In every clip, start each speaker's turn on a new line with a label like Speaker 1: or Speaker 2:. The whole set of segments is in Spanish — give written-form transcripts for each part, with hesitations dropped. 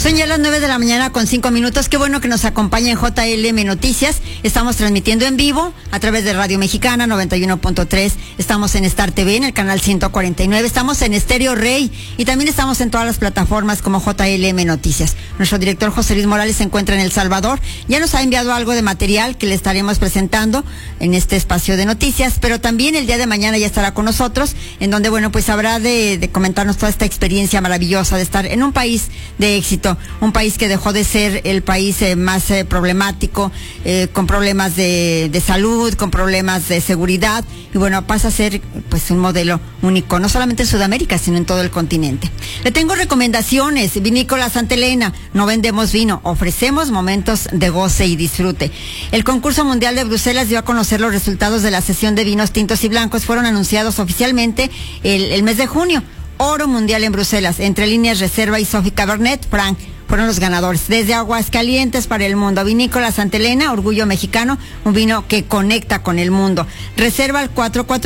Speaker 1: Son ya las 9 de la mañana con 5 minutos. Qué bueno que nos acompaña en JLM Noticias. Estamos transmitiendo en vivo a través de Radio Mexicana 91.3. Estamos en Star TV, en el canal 149. Estamos en Estéreo Rey y también estamos en todas las plataformas como JLM Noticias. Nuestro director José Luis Morales se encuentra en El Salvador. Ya nos ha enviado algo de material que le estaremos presentando en este espacio de noticias, pero también el día de mañana ya estará con nosotros, en donde, bueno, pues habrá de comentarnos toda esta experiencia maravillosa de estar en un país de éxito, un país que dejó de ser el país más problemático, con problemas de salud, con problemas de seguridad, y bueno, pasa a ser pues un modelo único, no solamente en Sudamérica, sino en todo el continente. Le tengo recomendaciones. Vinícola Santa Elena, no vendemos vino, ofrecemos momentos de goce y disfrute. El concurso mundial de Bruselas dio a conocer los resultados de la sesión de vinos tintos y blancos. Fueron anunciados oficialmente el mes de junio. Oro mundial en Bruselas, Entre Líneas Reserva y Sofi Cabernet Franc fueron los ganadores. Desde Aguascalientes para el mundo, Vinícola Santa Elena, orgullo mexicano, un vino que conecta con el mundo. Reserva al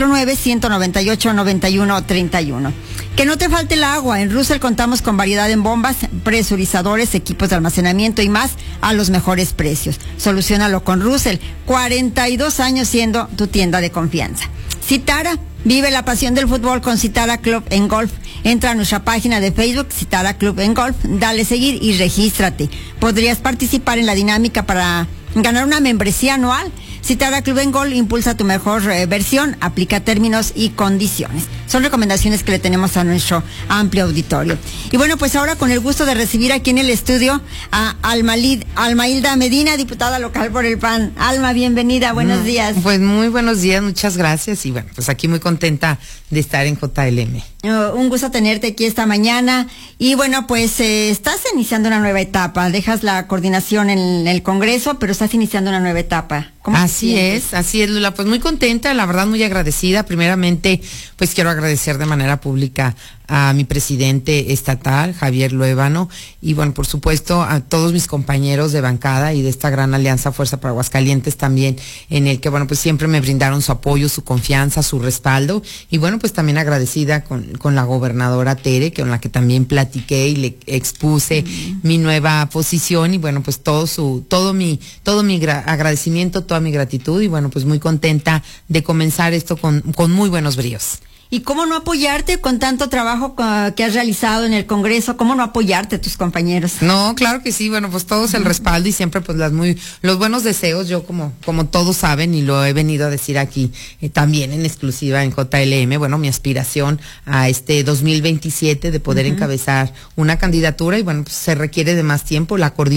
Speaker 1: 449-198-9131. Que no te falte el agua. En Russell contamos con variedad en bombas, presurizadores, equipos de almacenamiento y más a los mejores precios. Soluciónalo con Russell, 42 años siendo tu tienda de confianza. Citara, vive la pasión del fútbol con Citara Club en Golf. Entra a nuestra página de Facebook, Citara Club en Golf, dale seguir y regístrate. Podrías participar en la dinámica para ganar una membresía anual. Citara Club en Golf impulsa tu mejor versión, aplica términos y condiciones. Son recomendaciones que le tenemos a nuestro amplio auditorio. Y bueno, pues ahora con el gusto de recibir aquí en el estudio a Almailda Medina, diputada local por el PAN. Alma, bienvenida, buenos días.
Speaker 2: Pues muy buenos días, muchas gracias. Y bueno, pues aquí muy contenta de estar en JLM.
Speaker 1: Un gusto tenerte aquí esta mañana. Y bueno, pues estás iniciando una nueva etapa. Dejas la coordinación en el Congreso, pero estás iniciando una nueva etapa.
Speaker 2: Así es, Lula. Pues muy contenta, la verdad muy agradecida. Primeramente, pues quiero agradecer de manera pública a mi presidente estatal, Javier Luevano, y bueno, por supuesto, a todos mis compañeros de bancada y de esta gran alianza Fuerza para Aguascalientes también, en el que, bueno, pues siempre me brindaron su apoyo, su confianza, su respaldo, y bueno, pues también agradecida con la gobernadora Tere, con la que también platiqué y le expuse mi nueva posición, y bueno, pues todo mi agradecimiento, toda mi gratitud, y bueno, pues muy contenta de comenzar esto con muy buenos bríos.
Speaker 1: ¿Y cómo no apoyarte con tanto trabajo que has realizado en el Congreso? ¿Cómo no apoyarte, tus compañeros?
Speaker 2: No, claro que sí, bueno, pues todos el respaldo y siempre pues los buenos deseos. Yo como todos saben y lo he venido a decir aquí también en exclusiva en JLM, bueno, mi aspiración a este 2027 de poder encabezar una candidatura y bueno, pues se requiere de más tiempo, la coordinación